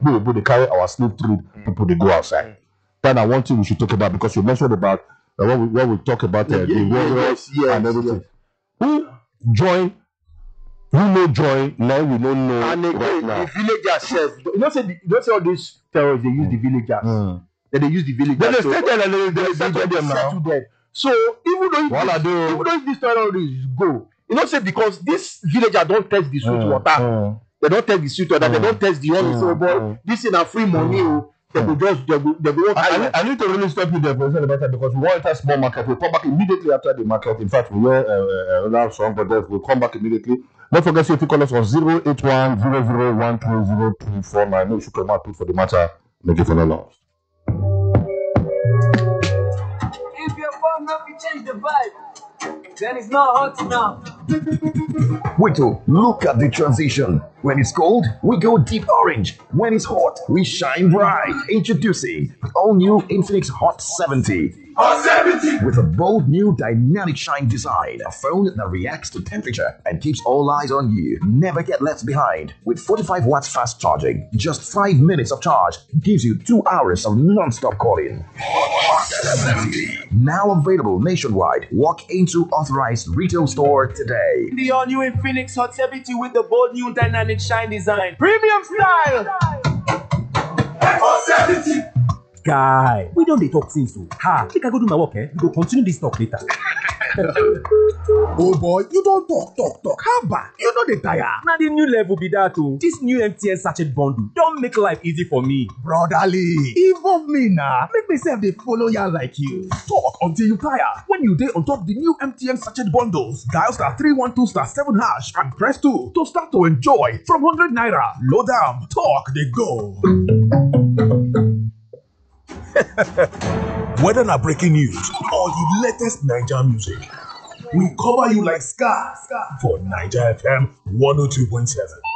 they carry our slave trade people, they go outside. Then I want you we should talk about, because you mentioned about when we talk about the warriors and everything. Who join? Who no join? Now we don't know. And again, the villagers self. You don't say all these terrorists, they use the villagers. They use the villagers. Then they stay there and they settle them now. So even though these terrorists go, you know, say because this villager don't test the sweet water. They don't test the sweet water. They don't test the honey. So, but this is a free money. They go just they go. I need to really stop you there for a second about that, because we want a small market. We'll come back immediately after the market. In fact, we will another song, but we'll come back immediately. Don't forget if you call us on 081 00130 You should come out for the matter. Make it for the lost. If your phone up, you change the vibe. Then it's not hot enough. Wait, look at the transition. When it's cold, we go deep orange. When it's hot, we shine bright. Introducing the all-new Infinix Hot 70. Hot 70! With a bold new dynamic shine design. A phone that reacts to temperature and keeps all eyes on you. Never get left behind. With 45 watts fast charging, just 5 minutes of charge gives you 2 hours of non-stop calling. Hot 70. Now available nationwide. Walk into authorized retail store today. The all-new Infinix Hot 70 with the bold new dynamic shine design. Premium style! Hot 70! Guy, we don't talk since so. Ha, think I go do my work, eh? We go continue this talk later. Oh boy, you don't talk. How bad? You know the tire. Now the new level be that too. This new MTN sachet bundle don't make life easy for me. Brotherly, involve me now. Make myself they follow ya like you. Talk until you tire. When you day on top the new MTN sachet bundles, dial *312*7# and press 2 to start to enjoy from 100 naira. Load down, talk they go. Whether na breaking news or the latest Naija music, we cover you like Scar for Naija FM 102.7.